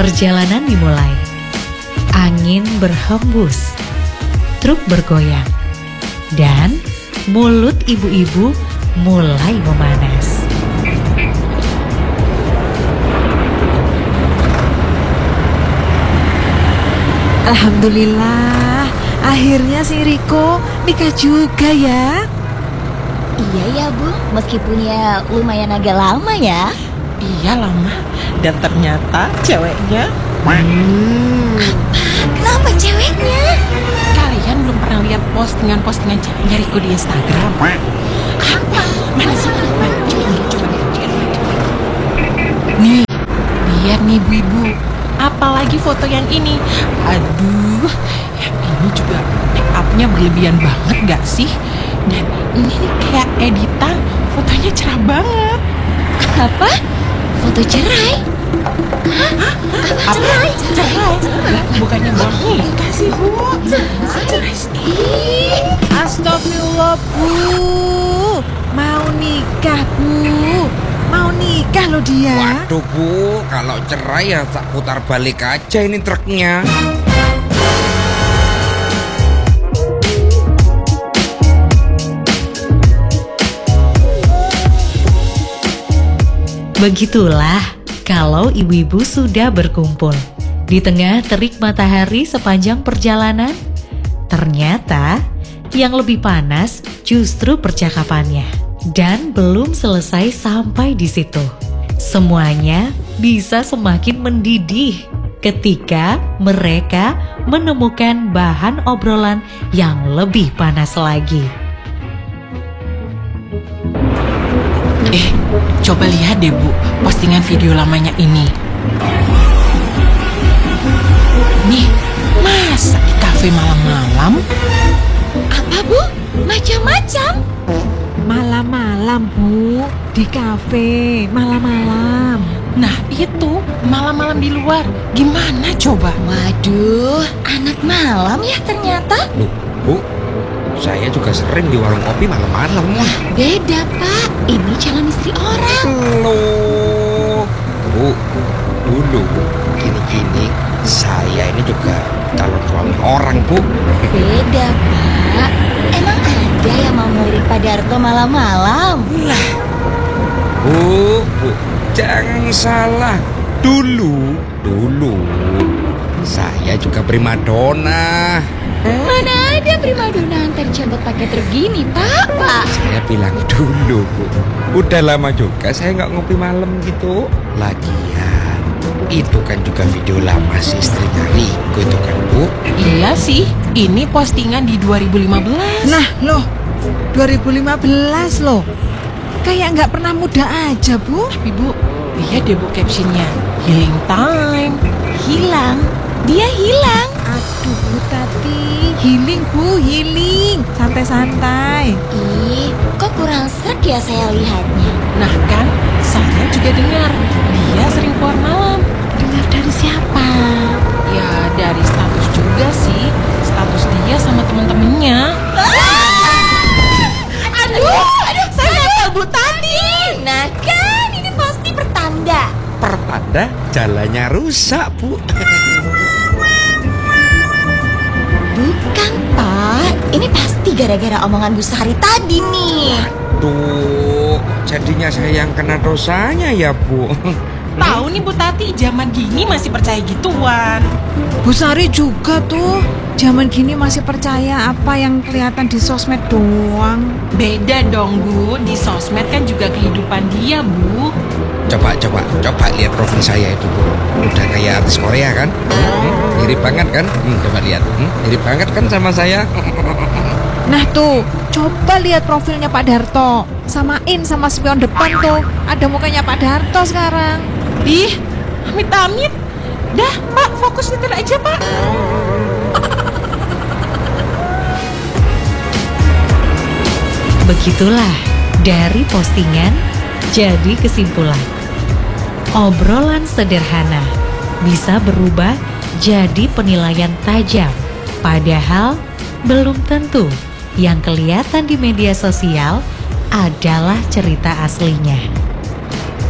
Perjalanan dimulai. Angin berhembus, truk bergoyang, dan mulut ibu-ibu mulai memanas. Alhamdulillah, akhirnya si Riko nikah juga ya. Iya ya Bu, meskipun ya lumayan agak lama ya. Iya lama, dan ternyata ceweknya. Kenapa ceweknya? Kalian belum pernah lihat postingan ceweknya Riko di Instagram? Apa? Mana sih? Coba lihat. Nih, lihat nih ibu-ibu. Apalagi foto yang ini. Aduh, yang ini juga make up-nya berlebihan banget gak sih? Dan ini kayak editan, fotonya cerah banget. Apa? Foto cerai? Hah? Cerai? Lah, bukannya buat nikah sih Bu. Cerai sih. Astagfirullah Bu, mau nikah Bu, mau nikah loh dia. Waduh Bu, kalau cerai ya tak putar balik aja ini truknya. Begitulah kalau ibu-ibu sudah berkumpul di tengah terik matahari sepanjang perjalanan. Ternyata yang lebih panas justru percakapannya. Dan belum selesai sampai di situ. Semuanya bisa semakin mendidih ketika mereka menemukan bahan obrolan yang lebih panas lagi. Coba lihat deh Bu, postingan video lamanya ini. Nih, masa di kafe malam-malam? Apa Bu? Macam-macam? Malam-malam Bu, di kafe, malam-malam. Nah itu, malam-malam di luar. Gimana coba? Waduh, anak malam ya ternyata. Loh, Bu, saya juga sering di warung kopi malam-malam. Beda Pak, ini calon istri orang. Loh, Bu, dulu gini-gini saya ini juga calon suami orang Bu. Beda Pak, emang ada yang mau ngelirik Pak Darto malam-malam? Lah, Bu, jangan salah. Dulu saya juga primadona. Mana ada primadona antar jabat pakai truk gini Pak? Saya bilang dulu Bu, udah lama juga saya nggak ngopi malam gitu. Lagian itu kan juga video lama si istrinya Riko itu kan Bu. Iya sih, ini postingan di 2015. Nah loh, 2015 loh. Kayak nggak pernah muda aja Bu. Tapi Bu, lihat deh Bu captionnya. Healing time. Hilang, dia hilang. Aduh Bu Tati, healing Bu, healing. Santai-santai. Ih, kok kurang srek ya saya lihatnya. Nah kan, saya juga dengar dia sering keluar malam. Dengar dari siapa? Ya dari status juga sih. Status dia sama temen-temennya. Aduh, saya ngapal Bu Tati. Nah kan, ini pasti pertanda. Pertanda jalannya rusak Bu. Bukan Pak, ini pasti gara-gara omongan Bu Sari tadi nih. Tuh, jadinya saya yang kena dosanya ya Bu. Tahu nih Bu Tati, zaman gini masih percaya gituan. Bu Sari juga tuh, zaman gini masih percaya apa yang kelihatan di sosmed doang. Beda dong Bu, di sosmed kan juga kehidupan dia Bu. Coba lihat profil saya itu Bu. Udah kayak artis Korea kan? Mirip banget kan? Coba lihat, mirip banget kan sama saya? Nah tuh, coba lihat profilnya Pak Darto. Samain sama spion depan tuh, ada mukanya Pak Darto sekarang. Ih, amit-amit. Dah Pak, fokus nyetir aja Pak. Begitulah dari postingan jadi kesimpulan. Obrolan sederhana bisa berubah jadi penilaian tajam. Padahal belum tentu yang kelihatan di media sosial adalah cerita aslinya.